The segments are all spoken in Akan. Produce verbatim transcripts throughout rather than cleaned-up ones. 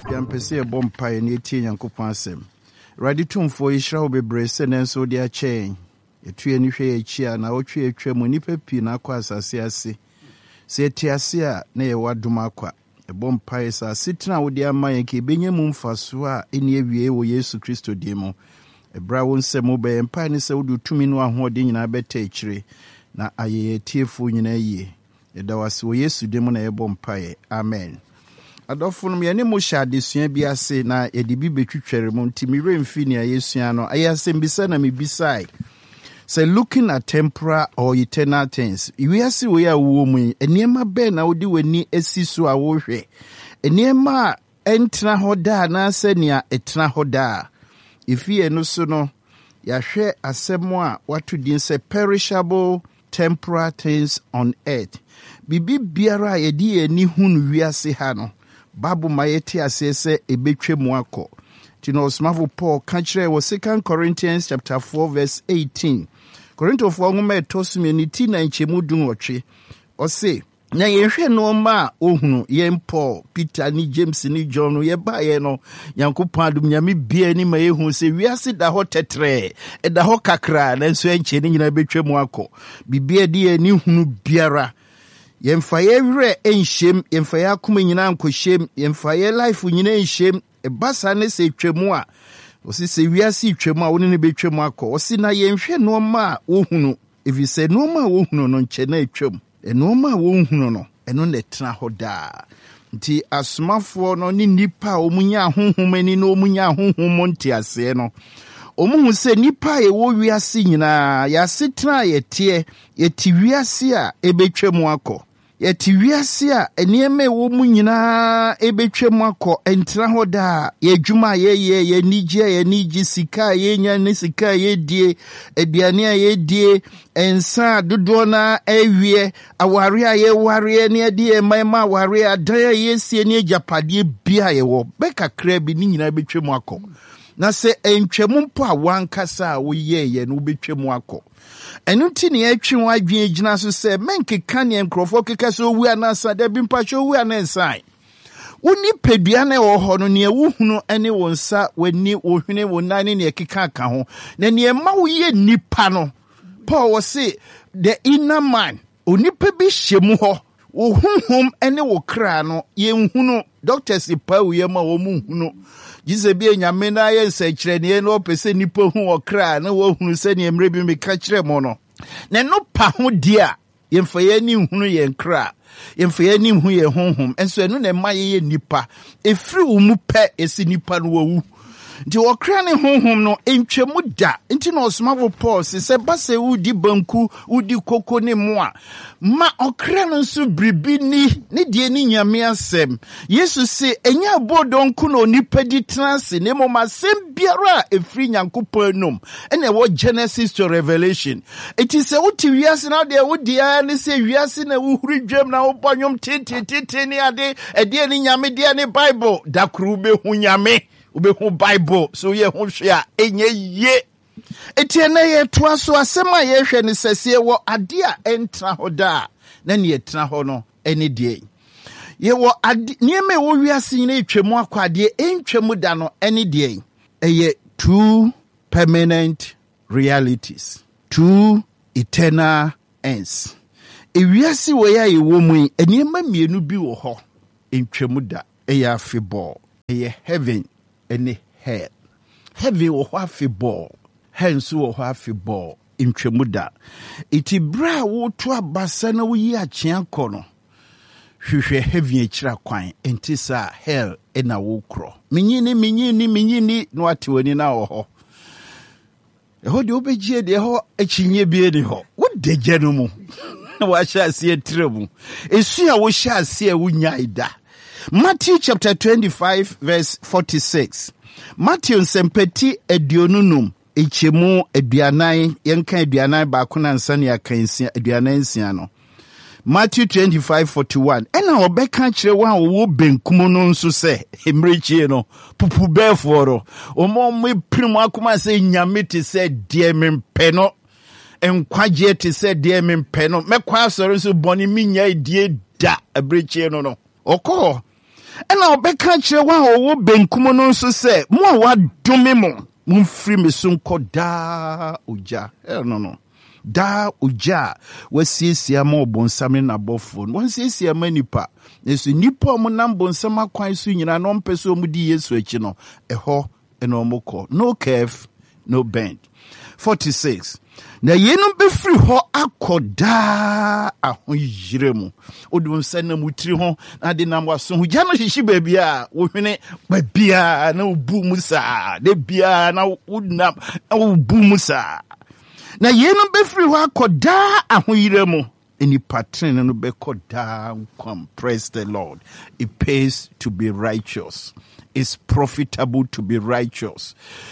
Yampese bompa ye ne tie Nyankopɔn asɛm. Radi tumfo yishra wo bebre se nenso de akyɛn. Etue ni hwe ekyia na wotwe etwa mu nipa pi na akɔ asase ase. Se etiase a na ye wadom akwa. Bompa ye sa sitena wo de ama ye ke benye mu mfaso a eni awie wo Yesu Kristo di mu. Ebra wo nsɛm wo be mpa ne se wo du tumi no ahode nyina beta ekyire na aye tiefo nyina yie. Eda wase wo Yesu di mu na ye bompa ye. Amen. Adolfo me ne mo hya desua bi ase na ye de bi betwitwere mo ntimi remfi ne ayesua no ayasem bisa na me bisai. Say looking at temporal or eternal things. We are see we are woman. Eniema be na odi weni esi so a wo hwe. Eniema entra hoda na senia etra hoda. Ifi eno so no ya hwe asemo a watu din say perishable temporal things on earth. Bibi biara ye di eni hunu wiase ha no. Babu mayeti asese ebetwe mu akọ. Tino smavo Paul kanchire wo Second Corinthians chapter four verse eighteen. Korinto fo ngoma etosumi ni ti na nchemu dun otwe. O se na yehwe no ma ohunu yen Paul, Peter ni James ni John ye ba ye no Yankopɔn adum nyame bia ni ma yehu se wiase da ho tetre e da ho kakra na nso enche ni nyina betwa mu akọ. Bibia di ani hunu biara yemfa ye wre enhyem yemfa ye akoma nyina ankohyem yemfa ye life nyina enhyem e basa ne se twemu a osi se wiase twemu a woni ne betwemu akọ osi na yenhwe no ma ohunu if you say no ma ohunu no nche na etwem e no ma ohunu no eno na tena hoda nti asomafo no ni nipa omunya ahonhomani no omunya ahonhom nti ase no omuhu se nipa ye wo wiase nyina ya setena ye tie ye ti wiase a ebetwemu akọ ye ti wiase a enieme wo mu nyina ebetwemu akọ entra hoda ye dwuma ye ye ye nige ye nige sika ye nya ne sika ye die aduane a ye die ensa dodo na awie aware a ye ware ne die mama aware adan ye sie ne japade bia ye wo bekakra bi ni nyina betwemu akọ na se entwemu mpo a wankasa a wo ye ye no betwemu akọ. Enu ti ne atwi ho adwen gina so se menkeka ne nkrofo keka so wu anasa da bi mpacho wu anensan woni pedua na wo ho no ne wuhunu ene wo nsa wani wo hwene wo nane ne keka aka ho na ne ma wo ye nipa no Paul was say the inner man onipa bi hyemu ho wo honhom ene wo kra no ye nhunu doctors pa wo ye ma wo mu hunu Jesus be nyame na ye nsekire ne no pese nipa hu okra na wo hunu se ne emre bi me ka kire mo no na no pa ho dia yemfa ye ni hunu ye nkra yemfa ye ni hu ye honhom enso eno na ma ye nipa efiri wo mu pe esi nipa no wo nti okra ne honhom no entwemu da nti no osomafo Paul se base udi banku udi koko ne moa ma okra no nso bribi ni ne die ni nyame asem Yesu se enya bodonku no nipa di transe ne mo masem biara efri Nyankopɔn nom ene wo Genesis to Revelation it is a uti wiase na de wodi a ne se wiase na wo huri dwam na wo bonyom tete ne ade ede ni nyame de ne Bible dakru be hu nyame ube hu Bible so ye hu hwe a enye ye etiene ye toa so asema ye hwe ne sese wo ade a entra hoda na ne etra ho no ene die ye wo ade nieme wo wiase nyina etwemu akwade entwemu da no ene die eye two permanent realities two eternal ends e wiase wo ya ye wo mu eniema mienu bi wo ho entwemu da eye afebol eye heaven any hell. Heavy or half ball. Hence or half ball in Tremuda. Iti bra wo to a basana we ya chiancono. Shushe heavy a chiraquine and tisa hell in a wokro. Minini, minini, minini, no at you in our ho. The whole obey de ho a chinye beard ho. What de genumo? What shall see a trouble? A see a we shall see a winyaida. Matthew chapter twenty-five verse forty-six. Matthew sempeti edionunum echemu eduanan yenka eduanan ba ko na nsa ne akansia eduanan nsia no. Matthew twenty-five forty-one. Ena obeka kire wa wo benkum no nso se emrechie no pupu beforo omo me prim akoma se nyame te se die mempe no enkwaje te se die mempe no mekwa asoro so boni minya die da abrechie no no. Oko ɛna ɔbɛka kyerɛ wɔn a wɔwɔ benkum no nso sɛ mo a wɔadome mo mumfiri me so nkɔ daa ogya ɛno no daa ogya a wasiesie ma ɔbonsam ne n'abɔfoɔ no wansiesie ma nipa nso nipa a ɔmo nam bonsam akwan so nyinaa na ɔmpɛ sɛ ɔmo di Yesu akyi no ɛhɔ ɛna ɔmo kɔ no curve no bend. forty-six na yenum befiri hɔ akɔ daa ahoyire mu odum sɛ na mutiri ho na de nam waso ho gya no hihyi baabi a wohwene baabia na obu mu saa de bia na wonam na obu mu saa na yenum befiri hɔ akɔ daa ahoyire mu any pattern no bɛkɔ daa nkwa. Praise the Lord. It pays to be righteous. It's profitable to be righteous.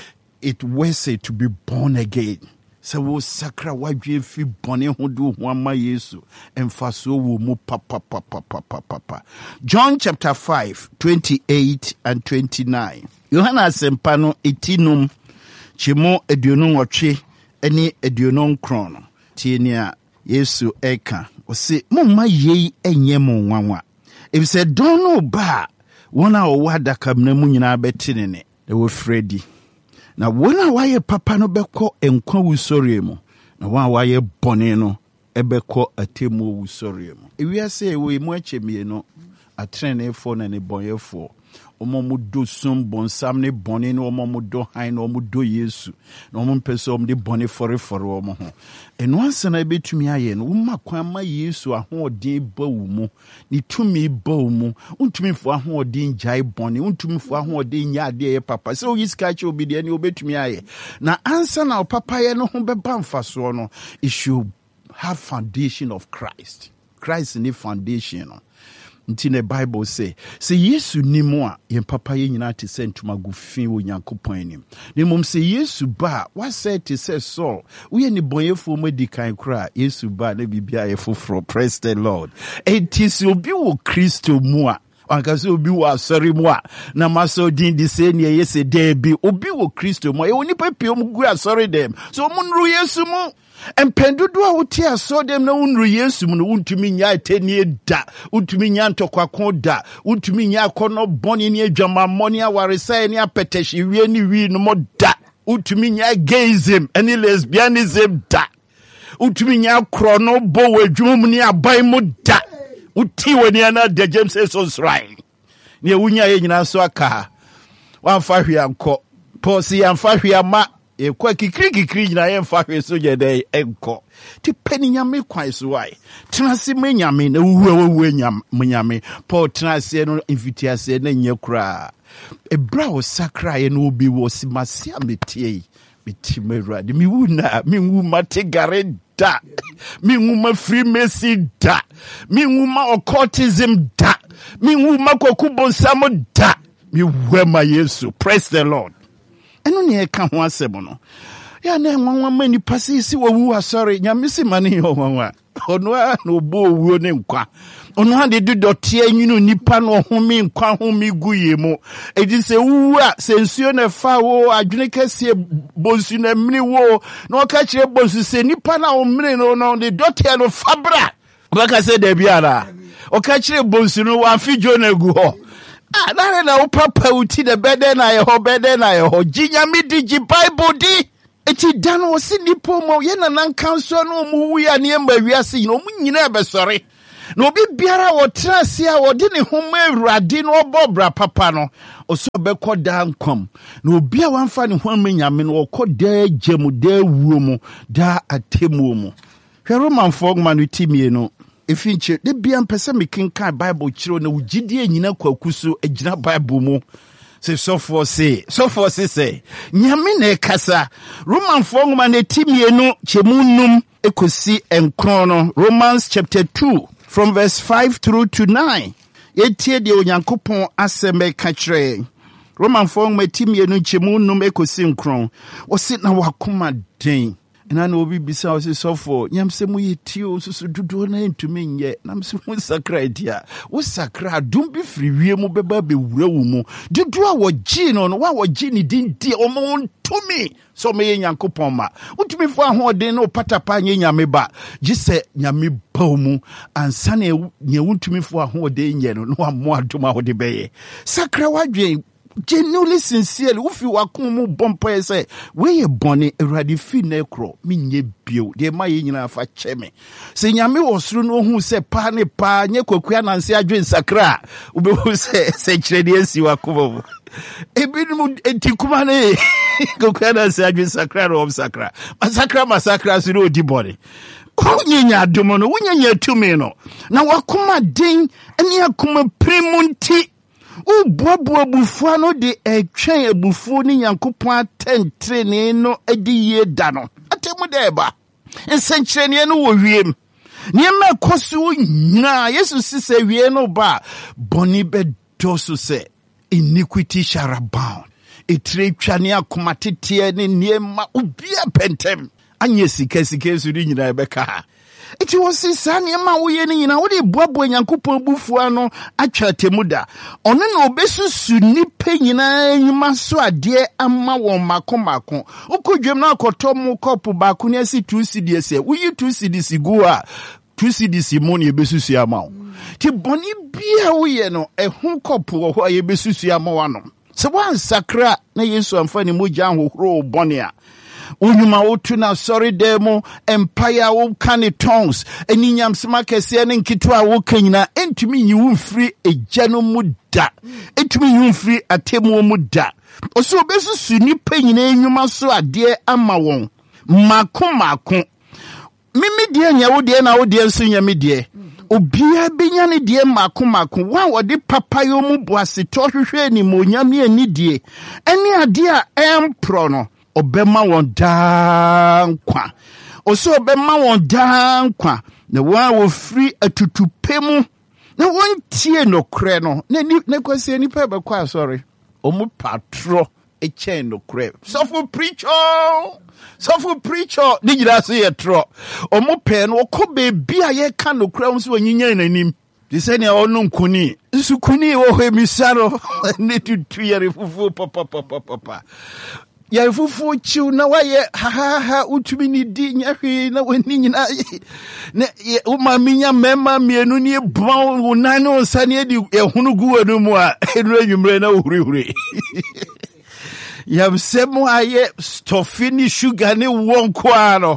It was it to be born again. So wo sakra wadwe fi bone ho do ho ama Yesu emfaso wo mu papa papa papa papa. John chapter five twenty-eight and twenty-nine. Yohana sempa no etinum chimo aduonu nwotwe eni aduonu nkron. Tienia Yesu eka o se momma yei enye mo nwanwa. If say don't know ba wona o wada kamna mu nyina betinene. They were Freddy. Na wona waye papa no beko enkwa wusori mu na wa waye bone no ebeko atemu wusori mu ewiase ewe mu achemie no atrenefo na ne bonyefo omomu do sum bonsam ne bone no omomu do han no omomu do Yesu na omomu pese omomu de bone fore fore omo ho eno ansana ebetumi aye no woma kwan ma Yesu ahoodin ba wo mu ni tumi ba wo mu untumi fo ahoodin jai bone untumi fo ahoodin nya ade ye papa se o yiska che obi de ne obetumi aye na ansana o papa ye no ho beba mfaso no it should have foundation of Christ. Christ ni foundation no. Nti the Bible say, say Yesu ni mo a yen papa ye nyina te se ntuma gu fin wo Nyankopon anim. Ne mom say Yesu ba, what said to say so? We ni bonyefo mo di kan kra, Yesu ba na bibia ye foforo. Praise the Lord. Enti obi wo Kristo mu a Ankase obi wo asori mu a na maso din di se ne yese debi obi wo Kristo mu e oni papi o mu gu asori dem. So mo nru Yesu mu empendudu a wote aso dem na unru Yesu mu no untumi nya etenie da untumi nya ntokwa da untumi nya akono boni ne adwama moni awaresa ne apeteshi wie ni wi no mo da untumi nya gayism any lesbianism da untumi nya krono bo wadwum ne abai mo da uti wani ana de James says right ne wunya ye nyina so aka wan fa hwe anko posi yan fa hwe ama e kwa kikiri kikiri nyina ye fa hwe so je de enko ti pani nyame kwan so wai tenase me nyame na wuwa wuwa nyame nyame Paul tenase no invitiase na nye kura e bra o sakra ye no obi wo simase ametie meti merade mi wuna mi wu mate gare da mi wu ma freemason da mi wu ma occultism da mi wu ma kokubonsam da mi wu ma Yesu. Praise the Lord. Eno ne e ka ho asem no ya na nwanwa mani pasisi wo wu asori nyamisi mani ho nwanwa ono a no bo wu ne nkwa ono ha de dodote anyunu nipa no home nkwa home guye mu edi se wu a se nsuo na fa wo adwene kase bonsu na mini wo na o ka kire bonsu se nipa na o mini no no de dote no fabra o ka se de biara o ka kire bonsu no wa fijo na gu ho ah na na o papa uti de bede na ye ho bede na ye ho ginya mi di gi Bible di eti dan wo si nipo mo ye na nan kanso no mu wu ya ne ma wiase yi no mu nyina be sore na obi biara wo trase a wo de ne ho ma Awurade no obobra papa no oso be koda nkwam na obi a wanfa ne ho ma nyame no koda gemu da wuo mu da atemu mu hwe Romanfo ma no timie no efinche de bia mpese mekenkan Bible kiro na wugidie nyina kwakuso agina Bible mu. Se so for say so for say say nyame na ekasa Romanfo ngoma na timie no chemunum ekosi enkron no Romans chapter two from verse five through to nine yetie de Onyankopon aseme ka kire Romanfo ngoma timie no chemunum ekosi enkron o se na wakoma den ɛna na obi bisa o se sɔfo nyam sɛ mu yɛ tio susu dodo na ntumi nyɛ na mse mu sakra dia wo sakra dum bi firi wie mu bɛba bɛwura wo mu dodo a wɔgye no no wa wɔgye ne din di o mo ntumi so me yɛ Nyankopɔn ma wotumi fo ahoɔden no patapa nyɛ nyame ba gye sɛ nyame ba mu ansa na nyɛ wotumi fo ahoɔden nyɛ no no ammo adom a wode bɛyɛ sakra wadwen genuinely sincerely ufi wakumu bompa say we ye bone Awurade fi na ekro menye bio de ma ye nyina fa cheme se nyame osuru no hu se pa ne pa nye kwakua nanse adwen sakra ube hu se se kire de asi wakumu ebinum entikuma ne kwakua nanse adwen sakra ro sakra masakra masakra so odi bone unyenya adomo no unyenya tumi no na wakuma den ene akuma primunti ubuabu abufuo no de etwen abufuo ni Nyankopɔn atentrene no adi ye da no atemu da eba nsenkyerene no wo wiem niema koso nyina Yesu sise wie no ba boni bedo so se iniquity shall abound etre twane akoma tete ne niema obia pentem anye sika sika so ri nyina ebeka iti wosi sane ma woye ni nyina wode boabo Nyankopɔn bufuo no atwa temuda ono na obesusu nipa nyina nyima so ade ama won makomako okodwem na akoto mu kopo ba ko ne asi two cedis e woyi two cedis go a two cedis mo ne besusu ama wo ti boni bia woye no ehun kopo wo ho ayebesusu ama wa no se wan sakra na Yesu amfa ne mogya hohoro boni a unyuma utu na sorry demo empire wo kane tongues eni nyamsema kese ne nkitwa wo kanyina entumi nyi free ejano muda entumi nyi free atemu muda oso obesusu nipa nyina enyuma so ade ama won mako mako mimi die nya wo die na wo die nso nya me die obia benya ne die mako mako wa wode papayo mu boase to hwehwe ni monyam ne ani die eni ade a empro no obema won dankwa oso obema won dankwa na wa wo free atutupemu na won tie no kre no na ne kwase ni pa be kwa sorry omu patro e chen no kre so for preacher so for preacher ni gira so ye tro omu pe no ko be bia ye ka no kre so onyinya nanim di se ne onu nkuni nsukuni wo he misaro ne tutu yare fufu papa papa papa ya fufu chiu na waye ha ha ha utumi ni di nyahwe na wani nyina ne uma minya mema mienu ni bon unane onsane di ehunu guwa no mu a enu anwumre na ohurihuri ya msemo aye stofini sugar ni wonko ano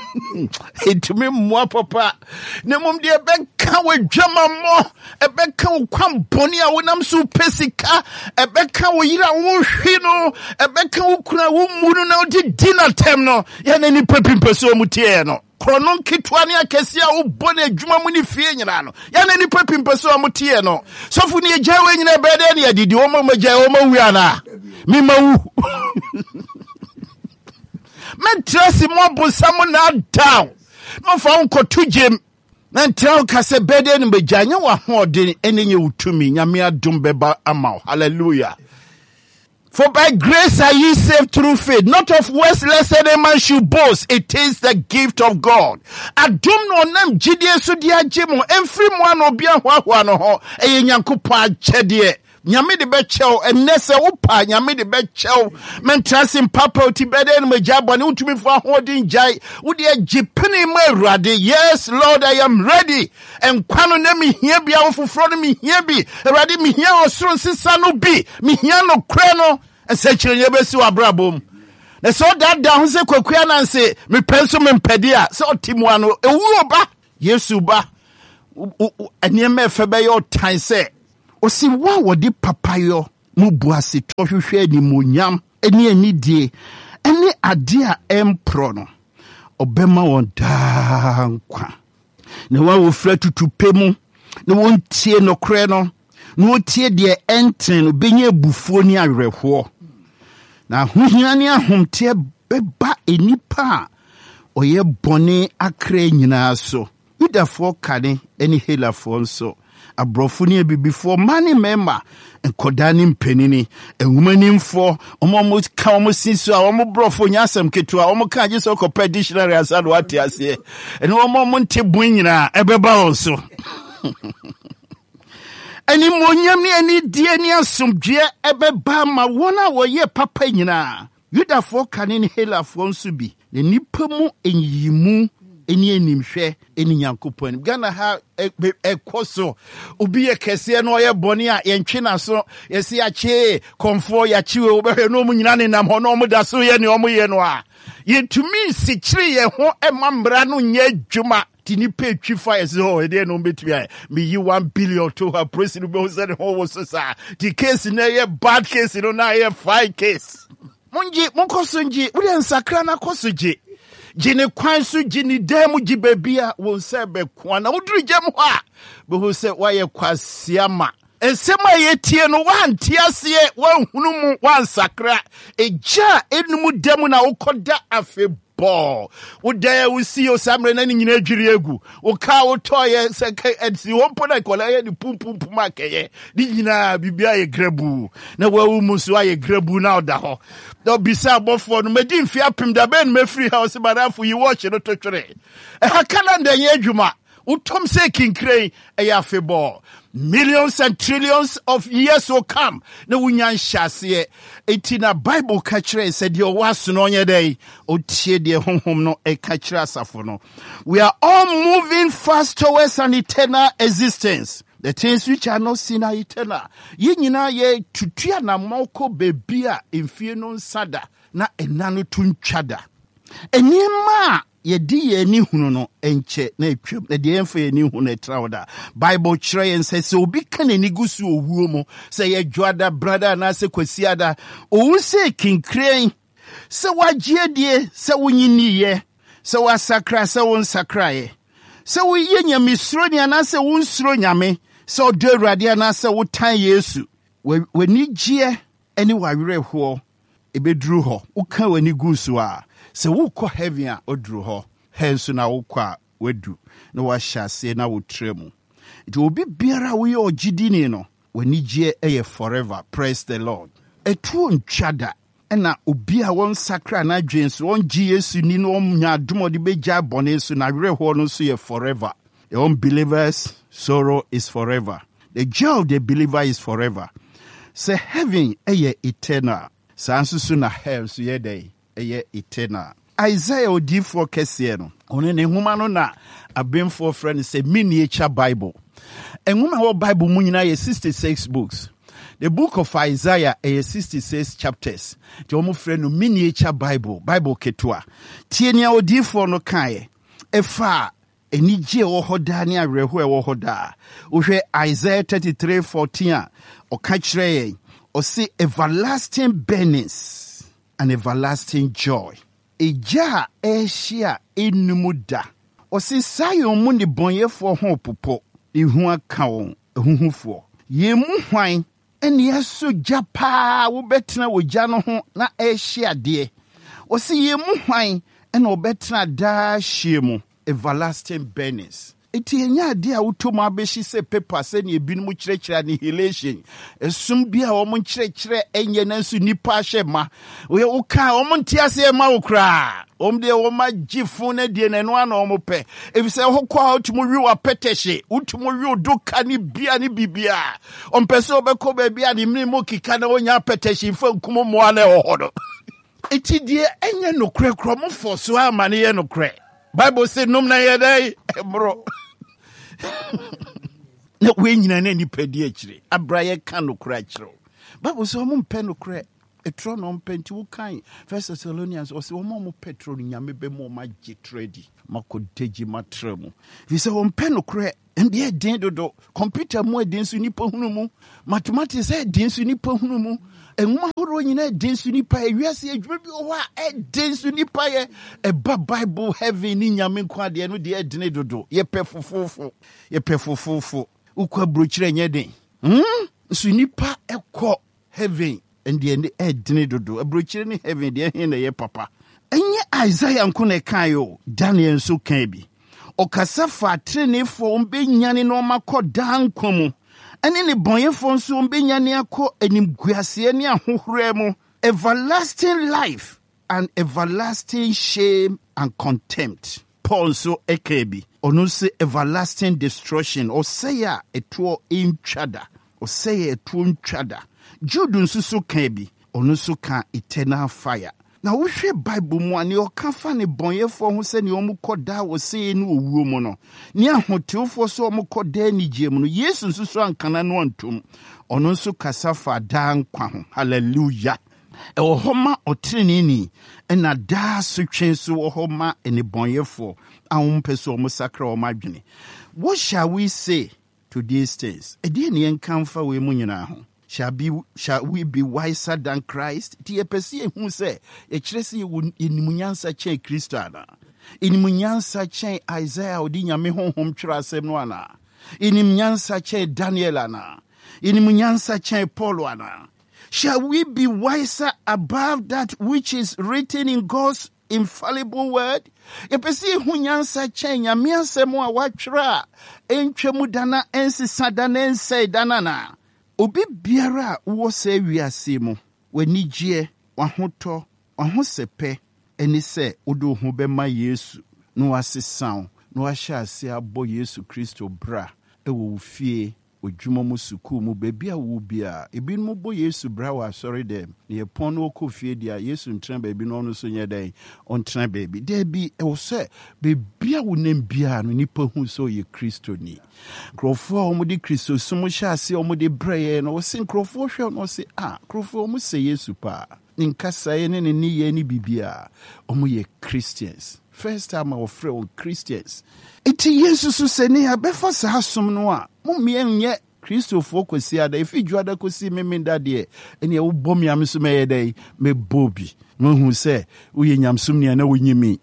etumi mwa papa ne mum de beka wadwama mo ebeka kwam boni a wonam so pesika ebeka wo yira wo hwi no ebeka wo kura wo munu na odi dinner time no ya na ni papimpeso mu tie no krono kitwa ne akesi a wo boni adwuma mu ni fie nyina no ya na ni papimpeso mu tie no sofu ne gyawe nyina bede ne adidi wo ma gyawe wo ma wi ana mi ma wu men trasi mo bosamu na down no fa unko tujem men tell ka se bede ni bejanya wa hoden enenye utumi nyame adom beba ama hallelujah. For by grace are ye saved through faith, not of works, lest any man should boast. It is the gift of God. Adom no nam jidie so dia jemo every one obia hwa hwa no ho eye Nyankopɔn akyɛdeɛ nyame de bɛkyɛw enese wopa nyame de bɛkyɛw mentrasim papa oti bɛde no majabɔ ne utumi fo ahodin jai wode agipene ma Awurade. Yes Lord, I am ready. Enkwa no na me hia bia wo foforo no me hia bi Awurade me hia osoro nsesa no bi me hia no kra no ensekyere nye besi wa brabom na so that da ho se kwakua na nse me penso me mpede a so otimu ano ewu oba Yesu ba eniema efe be yo tan se osi wa wodi papayo mu buase to hwehwe ni monyam eni anidie eni ade a empro no obema won dankwa na wa wo fra tutupe mu na won tie no kre no na wo tie de enten no benye bufuo ni awerɛhoɔ na hohia ne ahomte beba enipa oye bone akra nyina so Yudafoɔ kane eni Helafoɔ nso abrofo ne bibifo mani mema enkoda ne mpanini enhumanimfo omo mo ka omo siso a omo brofo nyasem ketua omo ka je so ko dictionary asado ate ase ene omo mo nte bun nyina ebeba onso ani monyam ne ani die ne asomdwe ebeba ma wona wo ye papa nyina Yudafo kanini helafo nso bi ne nipa mu enyimu eni enimhwe eni Nyankopon Ghana ha ekoso obi ye kese no ye bone a ye ntwe na so ye se ya che konfo ya chiwe obehwe no mu nyina ne nam ho no mu da so ye ne omo ye no a ye tumi si kire ye ho emambra no nya adwuma tini pay twifa ye so e de no betu ya me yi one billion to her president be say ho wo so sa the case na ye bad case no na ye fine case munji munkosunji uri ensakra na kosuji jini kwansu jini demu jibebia wonsebe kwana udru jemu ha behu se waye kwasiama ensema yetie no wantiasie wanhunumu wansakra eja enumu demu na ukoda afebo udaya usi osamre na nyina adwiri egu uka utoye seka edsi wompo na kola ye ni pum pum pum akeye di nyina bibia ye grebu na wawu musu aye grebu na oda ho do bisa bofo no medi mfi apem da ben mefri house barafu yi watch no totwere e ha kalanda ye adwuma utom se kinkrai e ya febo millions and trillions of years will come. No unyan shase etina Bible kachre said your was no day o tie de honhom no e kachre asafo no. We are all moving fast towards an eternal existence. The things which are not seen are eternal. Ye nyina ye tutua na moko bebia emfie no nsada na enano tunchada. Enima ye di ye ni hunu no enche na etwam na de emfa ye ni hunu etrawda Bible kire yen say se obi kan ani gusu owuo mo say ye dwada brother na se kwasiada owu se kinkren se wagye die se wonyini ye se wasakra se won sakra ye se wo ye nyame suro ni ana se won suro nyame se odo awurade ana se wo tan Yesu wani gye eni wawere ho ebeduru ho uka wani gusu a se wukọ heaven a oduru ho hensu na wukọ wedu na wahye na wotremu it will be biara we ogidini no wanigye eye forever. Praise the Lord. Etu ntwada na obi a won sakra na dwenso won gi Yesu ni no nya adomo de beja bone so na were ho no so ye forever. The unbelievers sorrow is forever. The joy of the believer is forever. Say heaven eye eternal. Sansu na hell so ye day eye eternal. Isaiah odifo kese no one ne huma no na abemfo friend say miniature Bible. Enhuma wo Bible mu nyina ye sixty-six books. The book of Isaiah is sixty-six chapters. The omo friend no miniature Bible, Bible ketua. Tie nia odifo no kae. Efa enije wo hoda ne awerho e wo hoda. Wohwe Isaiah thirty-three fourteen a o ka kire yen. O say everlasting burnings and everlasting joy. Eja eshia enumuda. O say sayon mu ne bonyefo ho popo. Ihu aka won ehuhufo. Ye mu hwan ene aso japa wo betena wo gya no ho na eshia de. O say ye mu hwan ene obetena da hie mu everlasting burnings. Eti enya ade a wotomo abeshi se paper se ne ebinum kirekire annihilation esum bia wo mo kirekire enye nansu nipa ahema we wo ka wo mo ntiase ma wo kra om de wo ma gifu na die nanu ana wo mo pe efise ho kwa otumo wi wa peteshe utumo wi odoka ni bia ni bibia om pese obekọ ba bia ni mimo kika na onya peteshe fa nkumo mo ana ho hodo eti die enye no kre kro mo foso amane ye no kre Bible say num na ye dai bro na we nyina na nipa di akire abraye ka no kra akire Bible say omo mpe no kra etro no mpenti wo kan First Thessalonians o say omo mo petro nyame be mo ma gitredi makodeji matremu we say omo mpe no kra ndi e den dodo computer mu edin su nipa hunu mu mathematics e den su nipa hunu mu enwa horo nyina edin su nipa e wiase adwuma bi o wa edin su nipa ye e ba Bible heaven ni nyame kwa de no de edin dodo ye pefofofo ye pefofofo ukwa brochire nye den hm su nipa ekọ heaven ndi ndi edin dodo brochire ni heaven de hin na ye papa enye Isaiah nkone kan yo Daniel so kan bi Okasafa trene fo mbe nyane no makọ dankwamu ɛne ne bɔnyɛfoɔ nso ɔmbɛnya ne akɔ animguaseɛ ne ahohorɛ mu. Everlasting life and everlasting shame and contempt. Paul nso ɛka bi. Ɔno nso everlasting destruction. Ɔsɛe a ɛtoɔ ntwada. Ɔsɛe a ɛtoɔ ntwada. Jude nso so ka bi. Ɔno nso ka eternal fire. Na wohwɛ Bible mu a ne ɔka fa ne bɔnyɛfoɔ ho sɛ ne ɔmo kɔ daa wɔ sɛe ne owuo mu no. Ne ahoteofoɔ so ɔmo kɔ daa anigye mu no. Yesu nso so ankana no antom. Ɔno nso kasa fa daa nkwa ho. Hallelujah. Ɛwɔ hɔ ma ɔtrenini ɛna daa sotwe nso wɔ hɔ ma enebɔnyɛfoɔ a wɔmpɛ sɛ ɔmo sakra ɔmo adwene. What shall we say to these things? Ɛdeɛ ne yɛnkamfa wei mu nyinaa ho. Shall, be, shall we be wiser than Christ? Ti epesi ehu se ekyerɛ sɛ yɛnimunyansa kyɛn Kristo ana. Yɛnimunyansa kyɛn Isaiah odi nyame honhom twerɛ asɛm no ana. Yɛnimunyansa kyɛn Daniel ana. Yɛnimunyansa kyɛn Paul ana. Shall we be wiser above that which is written in God's infallible word? Epesi ehu nyansa kyɛn nyame asɛm a watwerɛ a entwemu dana ensisa dana ensɛe dana na. Obi biara wo se wiase mu wani gye wahotɔ wahosɛpɛ ɛne sɛ wodo ho bɛma Yesu no wasesaw no ahyɛ ase abɔ Yesu Kristo bra ɛwɔ wo fie odwuma mu suku mu baabi a wo bia ebi no bɔ Yesu bra wɔ asɔre dɛm ne yɛpɔn no kɔ fie dia Yesu ntena baabi no ɔno so nyɛ dɛn ɔntena baabi daabi ɛwɔ sɛ baabi a wo nam bia no nipa hu sɛ ɔyɛ Kristo ni nkurɔfoɔ a wɔde Kristo som hyɛ ase a wɔde brɛɛ no wɔse nkurɔfoɔ hwɛ no wɔse ah nkurɔfoɔ wɔn sɛ Yesu paa ne nkasaeɛ ne ne nneyɛɛ ne bibia wɔn yɛ Christians. First time I offer on Christians. Iti Yesu so se ne abɛfa saa som no a mommie nyɛ Kristofoɔ kwasi ada efi dwada kosi memenda de ene wo bɔ me am so mɛyɛ dɛ me bobi mohu sɛ woyɛ nyamsom ne na wonyimi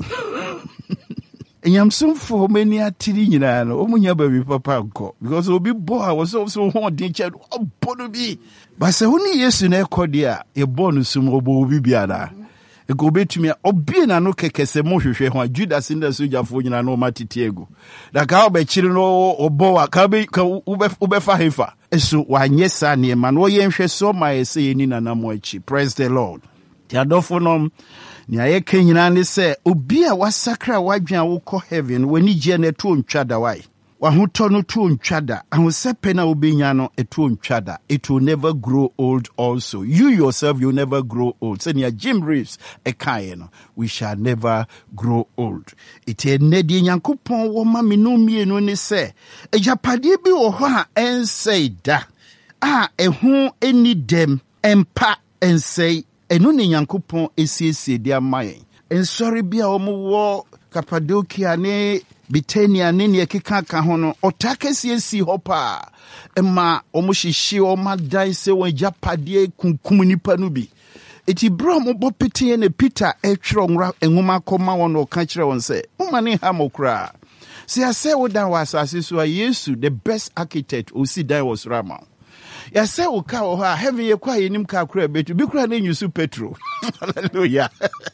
nyamsomfo mani atiri nyina no omunya baby papa nkɔ because obi bɔ a wo so so ho den kyɛ ɔbɔ no bi ba sɛ wo ne Yesu na ɛkɔ de a yɛbɔ no sum ɔbɔ obi biara ego betumi obi na no kekese mo hwehwe ho Judas nda sojafo nyina no matete ego da ka obekiri no obo wa ka be ubefa hefa eso wanye sa ne ma no yenhwe so ma ese yeni nana mo achi. Praise the Lord. Ti adofo no ni ayeke nyina ne se obi a wasakra wadwan wo kɔ heaven wani gye na to ntwa da wai wahotɔ no to ntwada ahosepe na obenya no eto ntwada. It will never grow old also. You yourself you never grow old. Senior Jim Reeves ekaye no we shall never grow old. It enedi nyankopɔn wo ma me no mienu ne se ejapade bi wo hɔ a ensei da a ehu eni dem empa ensei enu ne nyankopɔn esiesie dia mayen ensori bia wo mo wo Cappadocia ne Bitania ne ne keka ka ho no otakesi esi hɔ pa ema omohihye omadan se won japade kunkum nipa no bi eti bro mo bɔ pete ne Peter etwero nwra enwoma kɔma won no ka kyerɛ won sɛ umane ha mokra se ase wo dan wa asase so a Yesu the best architect o si dan was Rama ya se wo ka wo ha heaven ye kwa yenim ka kra betu bi kra na nyusu petro hallelujah.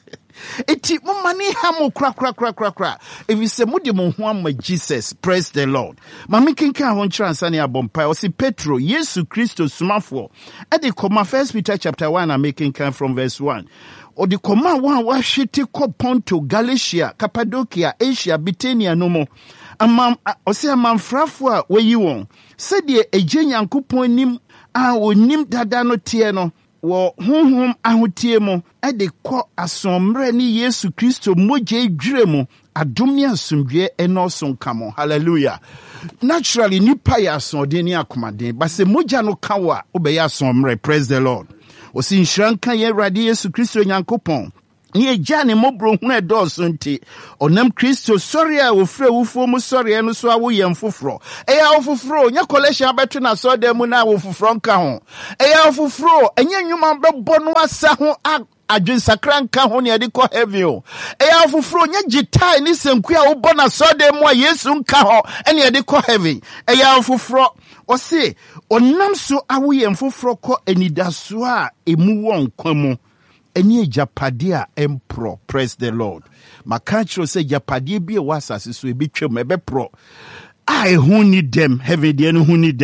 Eti mumani hamu kra kra kra kra kra. If you say mudi muhuama Jesus, praise the Lord. Mami kinka hon transani abompa. Osi Petro, Yesu Christo sumafo. Edi koma First Peter chapter one, I'm making kind from verse one. O di koma wan wa shiti ko Ponto, Galatia, Cappadocia, Asia, Bithynia no mo. Amam osi amamfrafo a we yi won. Sedi eje nyankopon nim a onim dada no tie no. Wo honhom ahotie mu ade kɔ asomre ni Yesu Kristo moje dwere mu adom ne asomdwe enoso nkamo. Hallelujah. Naturally nipa ya asode ni akomaden ba se moja no kawa obɛyɛ asomre. Praise the Lord. Osi nhranka ye Awurade Yesu Kristo nyankopɔn ni eja ne mobro hu edoso nti onam Kristo sɔre a ofre wufo mu sɔre no so awo yɛm foforo eya ofoforo nya collection abeto na so dem na wo foforo nka ho eya ofoforo enya nwuma bɛbɔ no asa ho adwen sakra nka ho ne de kɔ heaven o eya ofoforo nya gitai ni senku a wo bɔ na so dem a Yesu nka ho ene de kɔ heaven eya ofoforo ɔse onam so awo yɛm foforo kɔ anidaso a emu wɔ nkwa mu eni ejapade a empro. Praise the Lord. Makachiro se japade bi e wasase so ebi twem ebe pro. I who need them, heaven de no who need them.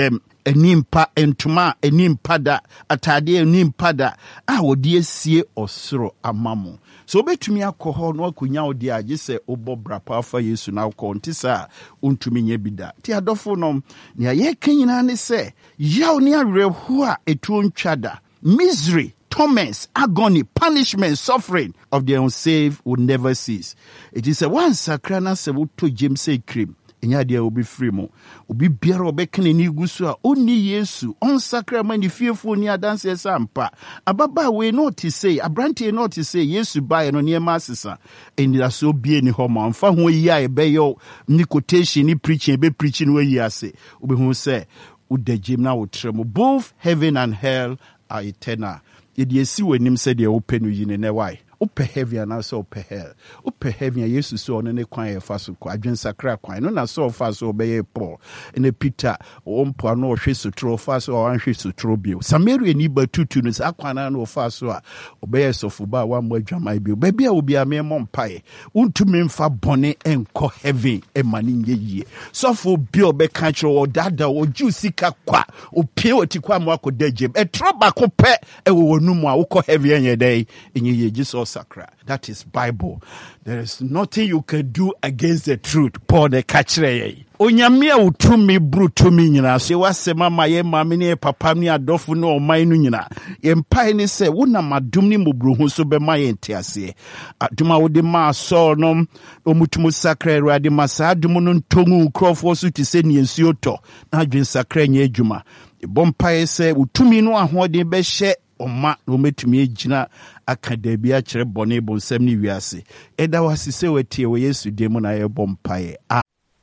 enimpa entuma enimpa da atade enimpa da a wodi asie osoro amamo so obetumi akọ no akonya odi age se obo brapa afa Yesu na akọ ntisa ontumi nya bida ti adofo no ne aye kanyina ne se yaw ne awerɛho a etuo ntwada misery, torments, agony, punishment, suffering of the unsaved will never cease. It is a one sakrana se to James say cream. Enya dia obi free mo. Obi biara obekene ni gusu a oni Yesu on sacrament ni fearful ni adanse sampa. Ababa we not to say, abrante not to say Yesu buy no near masisa. And that so be ni homa. Mfa ho yi a ebe yo ni quotation ni preaching be preaching we yi ase. Obi hu say ude Jim na utremo. Both heaven and hell are eternal. Yedi esi wenim se de open no yine ne why. Upe heavy and also upe hell. Upe heavy and Yesu so on ne kwan e fa so kwa adwen sakra kwan no na so fa so obeye Paul ene Peter ompo no hwe so tro fa so wan hwe so tro bio Samaria ni batutu no sa kwan na no fa so a obeye sofu ba wa mo adwamai bio ba bia obi a me mompae untumi mfa bone enko heaven e mani nyeyie sofu bio be ka kiro odada o jusika kwa opie otikwa mo akoda jem e tro ba ko pe e wo numu a wo heaven enye dai enye Jesus Sacra. That is Bible. There is nothing you can do against the truth. Paul the catcher. Onyamia utumi brutumi nyina se wasema maye mame ne papa ne adofo no oman no nyina yempai ne se wona madum ne mobruhu so be maye ntiase aduma wode ma so no omutumu sakra Awurade masa adum no ntongu krofo so ti se ne nsuo to na adwen sakra nya adwuma ebompai se utumi no ahode be hye Oma no metumi agina akada bi a kire bone bonsam ni wiase eda wasise wetie we Yesu de mu na ye bompae a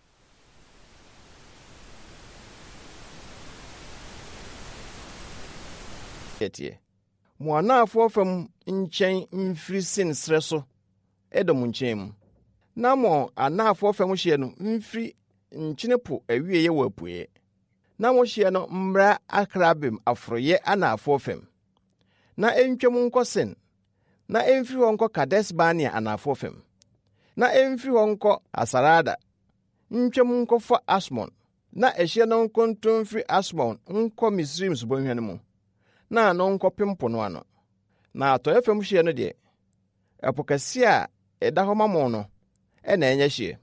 etie mo anafo fam nchen mfiri sin sreso edom nchen mu na mo anafo fam hye no mfiri nchinepo awie ye wapue na mo hye no mbra akrabem afroye anafo fam na entwem nkosen na emfiri hɔ nkɔ Kades Barnea anafo fam na emfiri hɔ nkɔ Asarada ntwem nkɔfa Asmon na ehye no nkontom firi Asmon nkɔ Misrim subonhwa no mu na no nkɔ pempo no ano na atɔyɛ fam hye no de epokase a ɛda hɔ mamo no ɛna ɛnyɛ hye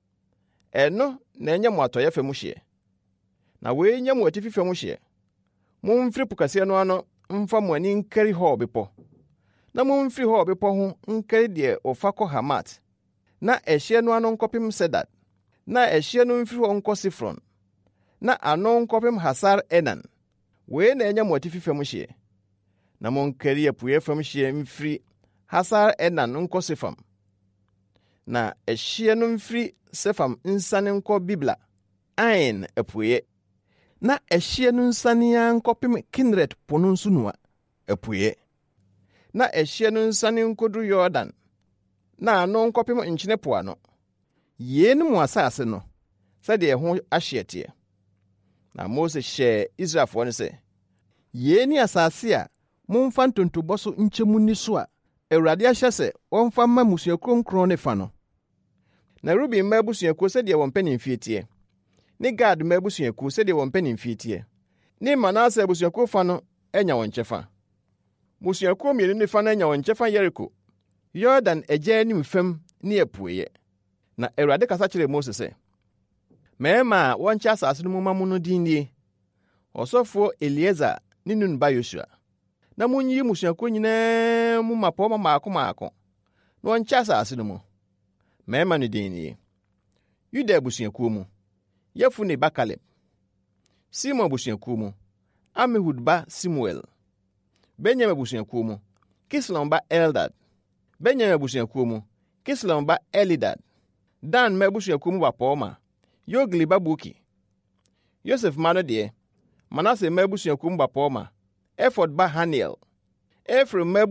ɛno na ɛnyɛ mo atɔyɛ fam hye na we nyɛ mo atifi fam hye mo mfiri pokase no ano mfa mo ani nkari hɔ bepɔ na mo mfiri hɔ bepɔ ho nkari de ofa kɔ Hamat na ehye no ano nkɔpem Sedad na ehye no mfiri hɔ nkɔ Sifron na ano nkɔpem Hasar Enan we na enya mo atifi fam hye na mo nkari apuye fam hye mfiri Hasar Enan nkɔ Sefam na ehye no mfiri Sefam nsane nkɔ Bibla Ain apuye na ehye no nsane ya nkɔpem Kinret pono nsunua apuye na ehye no nsane nkodu Jordan na ano nkɔpem nkyene po ano yenu mu asase no sɛde ho ahyetie na Mose hyɛ Israelfo no sɛ yeni asase a momfa ntontobɔ so nkyemu ni so a Awurade ahyɛ sɛ wɔmfa ma musua kronkron ne fa no na Ruben ma busuakuo sɛde wɔn panimfie tie ne Gad ma busuakuo sɛde wɔn panimfie tie ne Manase busuakuo fa no anya wɔn kyɛfa busuakuo mmienu ne fa no anya wɔn kyɛfa Yeriko Jordan agya anim fam ne apueye na Awurade kasa kyerɛ Mose sɛ mɛma a wɔnkyɛ asase no mu ma mu no din nie ɔsɔfo Eliezer ne Nun ba Yosua na munyi musuakuo nyinaa mu mapɔ ma maako maako na wɔnkyɛ asase no mu mɛma no din nie Yuda busuakuo mu Yefune ba Kaleb Simon busuakuo mu Amihud ba Simuel Benyamin busuakuo mu Kislon ba Eldad Benyamin busuakuo mu Kislon ba Elidad Dan ma busuakuo mu ba Poma Yogli ba Buki Yosef ma no de Manase ma busuakuo mu ba Poma Ephod ba Haniel Ephraim ma